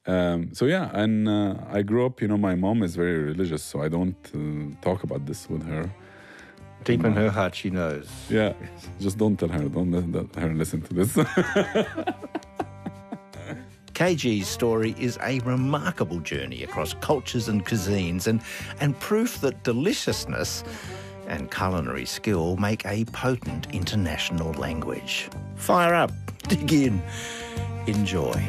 So yeah, and I grew up, my mom is very religious, so I don't talk about this with her. Deep in her heart, she knows. Yeah, just don't tell her. Don't let her listen to this. KG's story is a remarkable journey across cultures and cuisines and proof that deliciousness and culinary skill make a potent international language. Fire up, dig in, enjoy.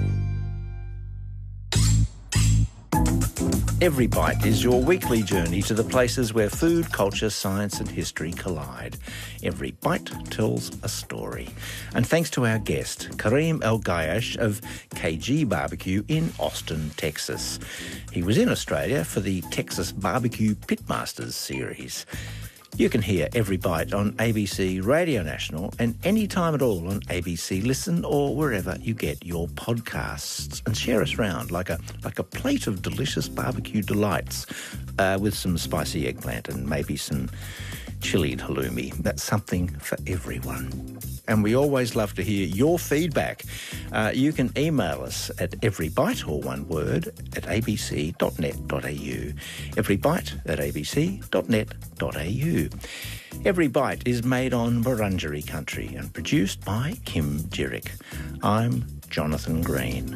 Every Bite is your weekly journey to the places where food, culture, science and history collide. Every Bite tells a story. And thanks to our guest, Kareem El-Gayesh of KG Barbecue in Austin, Texas. He was in Australia for the Texas Barbecue Pitmasters series. You can hear Every Bite on ABC Radio National and any time at all on ABC Listen or wherever you get your podcasts. And share us round like a plate of delicious barbecue delights with some spicy eggplant and maybe some chilied halloumi. That's something for everyone. And we always love to hear your feedback. You can email us at everybite, or one word, at abc.net.au. everybite@abc.net.au. Every Bite is made on Wurundjeri country and produced by Kim Jerick. I'm Jonathan Green.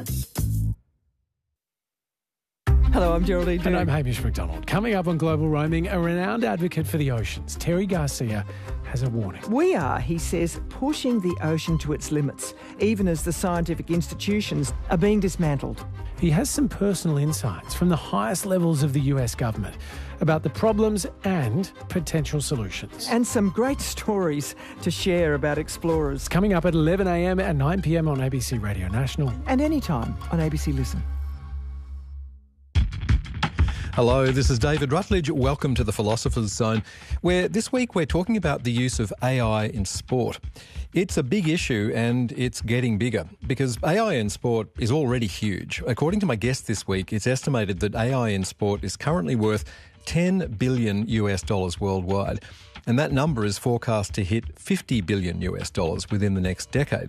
Hello, I'm Geraldine Doogue. And I'm Hamish McDonald. Coming up on Global Roaming, a renowned advocate for the oceans, Terry Garcia, has a warning. We are, he says, pushing the ocean to its limits, even as the scientific institutions are being dismantled. He has some personal insights from the highest levels of the US government about the problems and potential solutions. And some great stories to share about explorers. Coming up at 11 a.m. and 9 p.m. on ABC Radio National. And anytime on ABC Listen. Hello, this is David Rutledge. Welcome to the Philosopher's Zone, where this week we're talking about the use of AI in sport. It's a big issue and it's getting bigger because AI in sport is already huge. According to my guest this week, it's estimated that AI in sport is currently worth $10 billion worldwide. And that number is forecast to hit $50 billion within the next decade.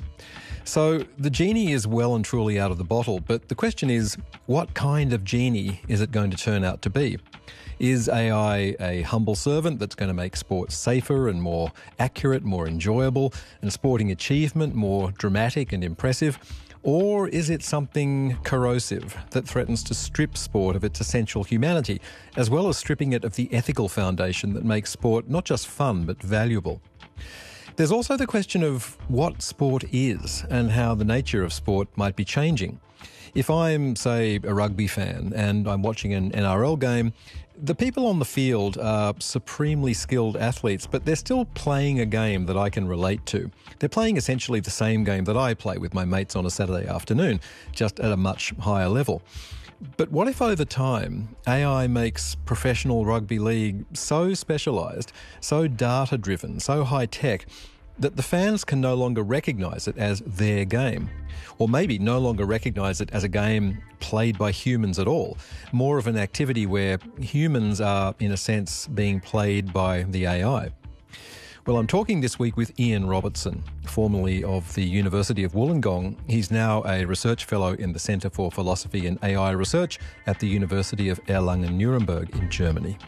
So the genie is well and truly out of the bottle, but the question is, what kind of genie is it going to turn out to be? Is AI a humble servant that's going to make sports safer and more accurate, more enjoyable, and sporting achievement more dramatic and impressive? Or is it something corrosive that threatens to strip sport of its essential humanity, as well as stripping it of the ethical foundation that makes sport not just fun but valuable? There's also the question of what sport is and how the nature of sport might be changing. If I'm, say, a rugby fan and I'm watching an NRL game, the people on the field are supremely skilled athletes, but they're still playing a game that I can relate to. They're playing essentially the same game that I play with my mates on a Saturday afternoon, just at a much higher level. But what if over time AI makes professional rugby league so specialised, so data-driven, so high-tech that the fans can no longer recognise it as their game? Or maybe no longer recognise it as a game played by humans at all, more of an activity where humans are, in a sense, being played by the AI. Well, I'm talking this week with Ian Robertson, formerly of the University of Wollongong. He's now a research fellow in the Centre for Philosophy and AI Research at the University of Erlangen-Nuremberg in Germany.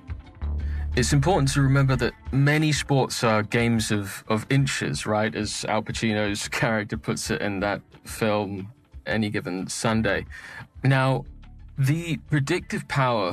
It's important to remember that many sports are games of inches, right? As Al Pacino's character puts it in that film, Any Given Sunday. Now, the predictive power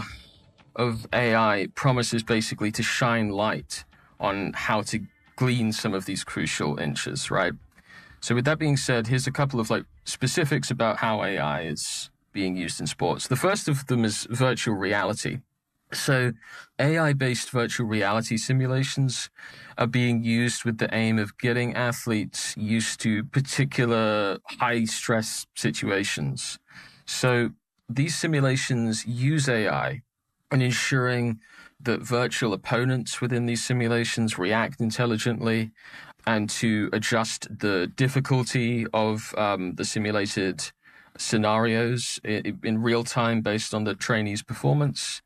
of AI promises basically to shine light on how to glean some of these crucial inches, right? So with that being said, here's a couple of specifics about how AI is being used in sports. The first of them is virtual reality. So AI-based virtual reality simulations are being used with the aim of getting athletes used to particular high-stress situations. So these simulations use AI in ensuring that virtual opponents within these simulations react intelligently and to adjust the difficulty of the simulated scenarios in real time based on the trainee's performance.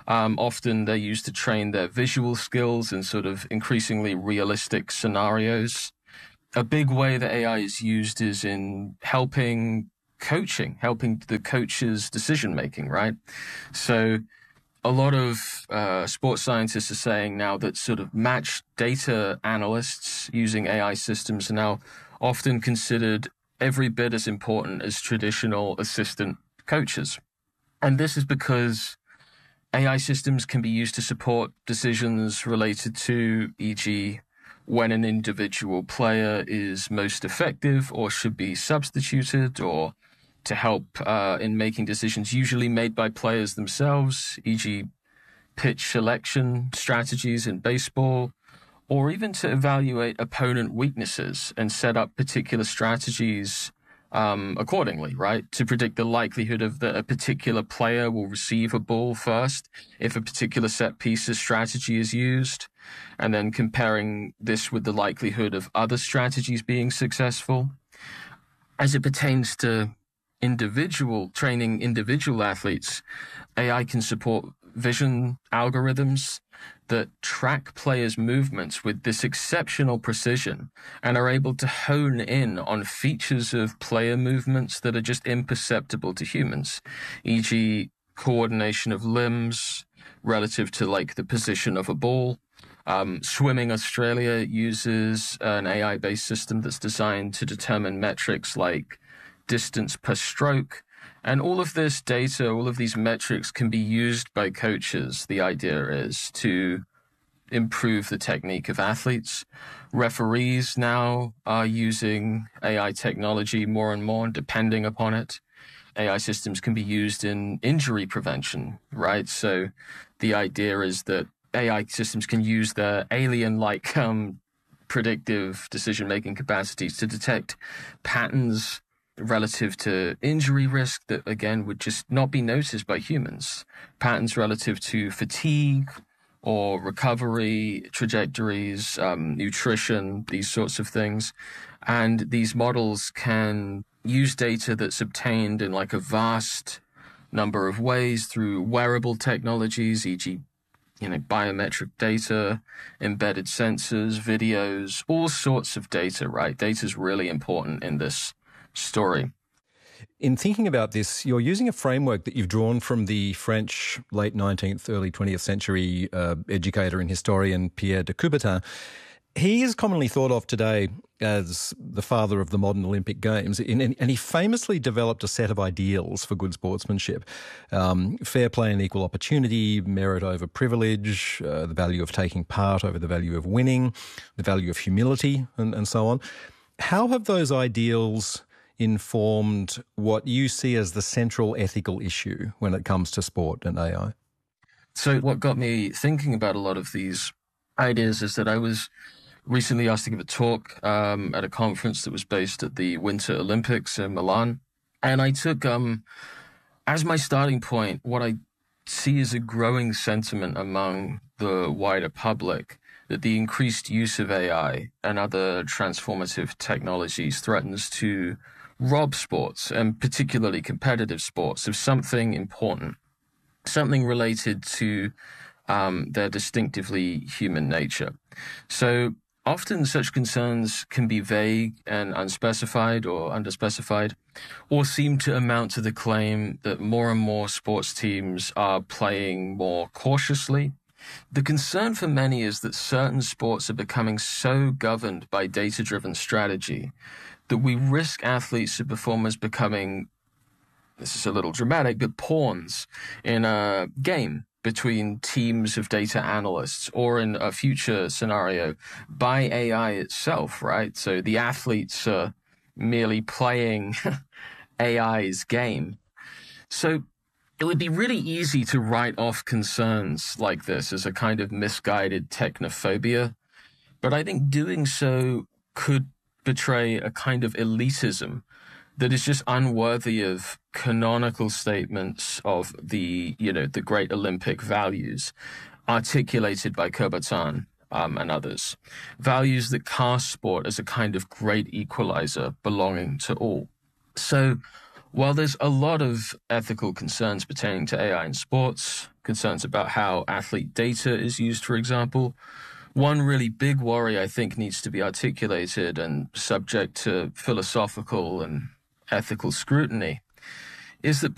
Often they're used to train their visual skills in sort of increasingly realistic scenarios. A big way that AI is used is in helping coaching, helping the coach's decision making, right? So a lot of sports scientists are saying now that sort of match data analysts using AI systems are now often considered every bit as important as traditional assistant coaches. And this is because AI systems can be used to support decisions related to, e.g., when an individual player is most effective or should be substituted, or to help in making decisions usually made by players themselves, e.g., pitch selection strategies in baseball, or even to evaluate opponent weaknesses and set up particular strategies accordingly, right? To predict the likelihood of that a particular player will receive a ball first if a particular set pieces strategy is used, and then comparing this with the likelihood of other strategies being successful. As it pertains to training individual athletes, AI can support vision algorithms that track players' movements with this exceptional precision and are able to hone in on features of player movements that are just imperceptible to humans, e.g. coordination of limbs relative to like the position of a ball. Swimming Australia uses an AI-based system that's designed to determine metrics like distance per stroke. And all of this data, all of these metrics can be used by coaches, the idea is, to improve the technique of athletes. Referees now are using AI technology more and more, depending upon it. AI systems can be used in injury prevention, right? So the idea is that AI systems can use their alien-like predictive decision-making capacities to detect patterns relative to injury risk that, again, would just not be noticed by humans. Patterns relative to fatigue or recovery trajectories, nutrition, these sorts of things. And these models can use data that's obtained in like a vast number of ways through wearable technologies, e.g., biometric data, embedded sensors, videos, all sorts of data, right? Data is really important in this story. In thinking about this, you're using a framework that you've drawn from the French late 19th, early 20th century educator and historian Pierre de Coubertin. He is commonly thought of today as the father of the modern Olympic Games, and he famously developed a set of ideals for good sportsmanship. Fair play and equal opportunity, merit over privilege, the value of taking part over the value of winning, the value of humility, and so on. How have those ideals informed what you see as the central ethical issue when it comes to sport and AI? So what got me thinking about a lot of these ideas is that I was recently asked to give a talk at a conference that was based at the Winter Olympics in Milan. And I took, as my starting point, what I see as a growing sentiment among the wider public that the increased use of AI and other transformative technologies threatens to rob sports, and particularly competitive sports, of something important, something related to their distinctively human nature. So often such concerns can be vague and unspecified or underspecified, or seem to amount to the claim that more and more sports teams are playing more cautiously. The concern for many is that certain sports are becoming so governed by data-driven strategy that we risk athletes and performers becoming, this is a little dramatic, but pawns in a game between teams of data analysts, or in a future scenario by AI itself, right? So the athletes are merely playing AI's game. So it would be really easy to write off concerns like this as a kind of misguided technophobia, but I think doing so could betray a kind of elitism that is just unworthy of canonical statements of the great Olympic values articulated by Coubertin and others. Values that cast sport as a kind of great equalizer belonging to all. So while there's a lot of ethical concerns pertaining to AI in sports, concerns about how athlete data is used, for example, one really big worry I think needs to be articulated and subject to philosophical and ethical scrutiny, is that